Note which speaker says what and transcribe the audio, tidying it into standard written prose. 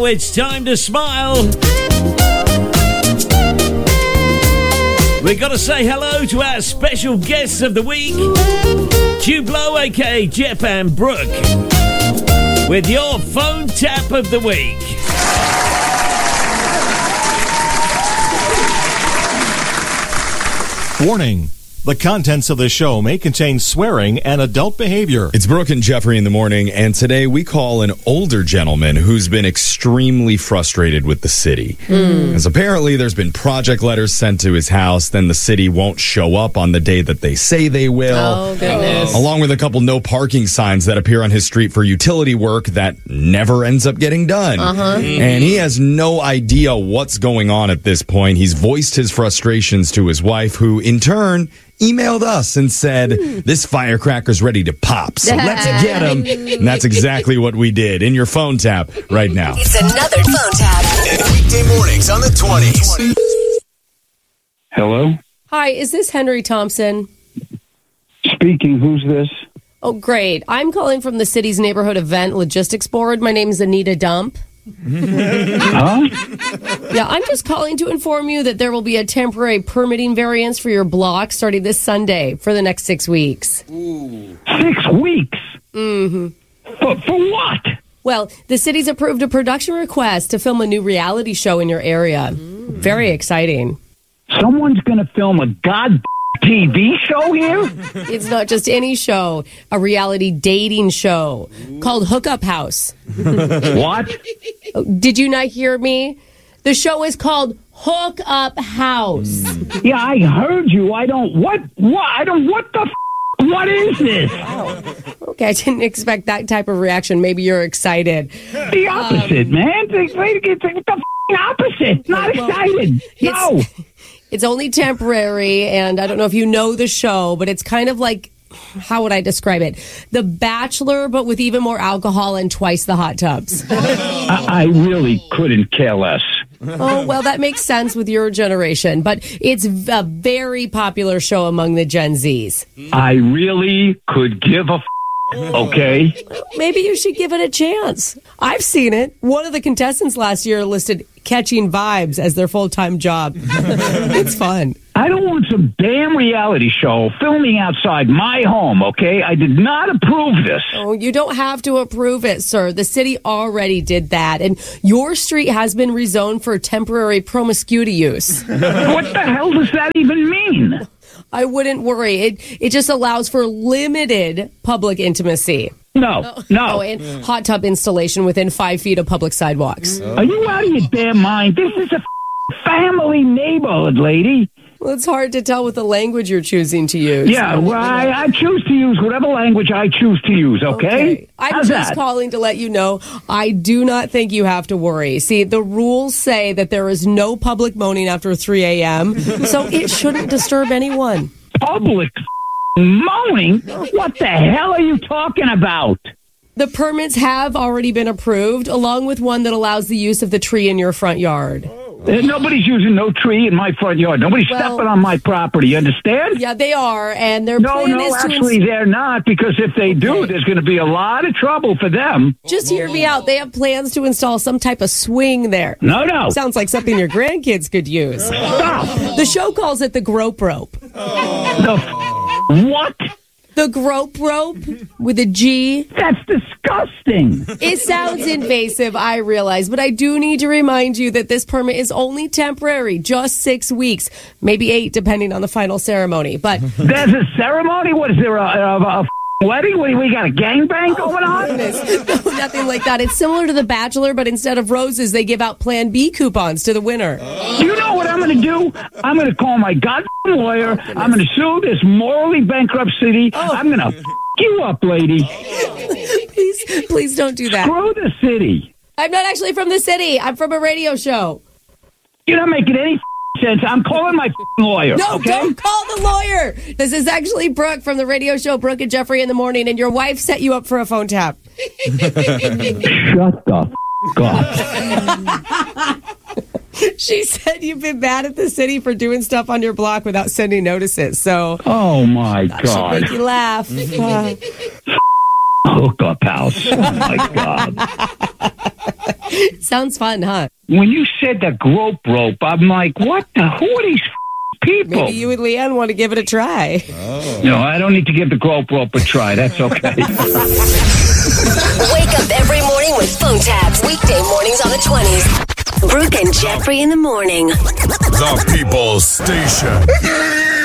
Speaker 1: it's time to smile. We got to say hello to our special guests of the week, Tublo, aka Jeff and Brooke, with your phone tap of the week.
Speaker 2: Warning. The contents of the show may contain swearing and adult behavior.
Speaker 3: It's Brooke and Jeffrey in the morning, and today we call an older gentleman who's been extremely frustrated with the city. As apparently there's been project letters sent to his house, then the city won't show up on the day that they say they will.
Speaker 4: Oh, goodness.
Speaker 3: Along with a couple no parking signs that appear on his street for utility work that never ends up getting done. And he has no idea what's going on at this point. He's voiced his frustrations to his wife, who in turn emailed us and said, this firecracker's ready to pop, so let's get him. And that's exactly what we did in your phone tap right now.
Speaker 5: It's another phone tap.
Speaker 6: Weekday mornings on the 20s.
Speaker 7: Hello?
Speaker 4: Hi, is this Henry Thompson?
Speaker 7: Speaking, who's this?
Speaker 4: Oh, great. I'm calling from the city's neighborhood event logistics board. My name is Anita Dump.
Speaker 7: Huh?
Speaker 4: Yeah, I'm just calling to inform you that there will be a temporary permitting variance for your block starting this Sunday for the next 6 weeks.
Speaker 7: 6 weeks? For what?
Speaker 4: Well, the city's approved a production request to film a new reality show in your area. Very exciting.
Speaker 7: Someone's going to film a TV show here?
Speaker 4: It's not just any show, a reality dating show called Hookup House.
Speaker 7: What?
Speaker 4: Did you not hear me? The show is called Hook Up House.
Speaker 7: Yeah, I heard you. What is this?
Speaker 4: Okay, I didn't expect that type of reaction. Maybe you're excited.
Speaker 7: The opposite, man. It's the opposite. Not excited. No.
Speaker 4: It's only temporary, and I don't know if you know the show, but it's kind of like, how would I describe it? The Bachelor, but with even more alcohol and twice the hot tubs.
Speaker 7: I really couldn't care less.
Speaker 4: Oh, well, that makes sense with your generation, but it's a very popular show among the Gen Zs.
Speaker 7: I really could give a okay?
Speaker 4: Maybe you should give it a chance. I've seen it. One of the contestants last year listed catching vibes as their full-time job. It's fun.
Speaker 7: I don't want some damn reality show filming outside my home, okay? I did not approve this.
Speaker 4: Oh, you don't have to approve it, sir. The city already did that, and your street has been rezoned for temporary promiscuity use.
Speaker 7: What the hell does that even mean?
Speaker 4: I wouldn't worry. It just allows for limited public intimacy.
Speaker 7: No.
Speaker 4: Oh, and hot tub installation within 5 feet of public sidewalks.
Speaker 7: Are you out of your damn mind? This is a family neighborhood, lady.
Speaker 4: Well, it's hard to tell with the language you're choosing to use.
Speaker 7: Yeah, well, I choose to use whatever language I choose to use, okay?
Speaker 4: I'm
Speaker 7: How's
Speaker 4: just
Speaker 7: that?
Speaker 4: calling to let you know I do not think you have to worry. See, the rules say that there is no public moaning after 3 a.m., so it shouldn't disturb anyone.
Speaker 7: Public moaning? What the hell are you talking about?
Speaker 4: The permits have already been approved, along with one that allows the use of the tree in your front yard.
Speaker 7: Nobody's using no tree in my front yard. Nobody's stepping on my property, you understand?
Speaker 4: Yeah, they are, and their plan is to...
Speaker 7: actually, they're not, because if they do, there's going to be a lot of trouble for them.
Speaker 4: Just hear me out. They have plans to install some type of swing there.
Speaker 7: No.
Speaker 4: Sounds like something your grandkids could use.
Speaker 7: Stop.
Speaker 4: The show calls it the grope rope.
Speaker 7: What?
Speaker 4: The grope rope with a G.
Speaker 7: That's disgusting.
Speaker 4: It sounds invasive, I realize, but I do need to remind you that this permit is only temporary, just 6 weeks, maybe 8, depending on the final ceremony. But
Speaker 7: there's a ceremony? What is there, a wedding? We got a gangbang going on?
Speaker 4: No, nothing like that. It's similar to The Bachelor, but instead of roses, they give out Plan B coupons to the winner.
Speaker 7: You know what I'm going to do? I'm going to call my goddamn lawyer. I'm going to sue this morally bankrupt city. I'm going to you up, lady.
Speaker 4: Please don't do that.
Speaker 7: Screw the city.
Speaker 4: I'm not actually from the city. I'm from a radio show.
Speaker 7: You're not making any sense. I'm calling my lawyer.
Speaker 4: No,
Speaker 7: okay?
Speaker 4: Don't call the lawyer. This is actually Brooke from the radio show Brooke and Jeffrey in the Morning, and your wife set you up for a phone tap.
Speaker 7: Shut the up.
Speaker 4: She said you've been mad at the city for doing stuff on your block without sending notices. So,
Speaker 7: oh my
Speaker 4: that
Speaker 7: God,
Speaker 4: should make you laugh.
Speaker 7: Hook up house. Oh my God.
Speaker 4: Sounds fun, huh?
Speaker 7: When you said the grope rope, I'm like, who are these people?
Speaker 4: Maybe you and Leanne want to give it a try.
Speaker 7: No, I don't need to give the grope rope a try. That's okay.
Speaker 5: Wake up every morning with phone taps. Weekday mornings on the 20s. Brooke and Jeffrey in the morning.
Speaker 6: The People's Station.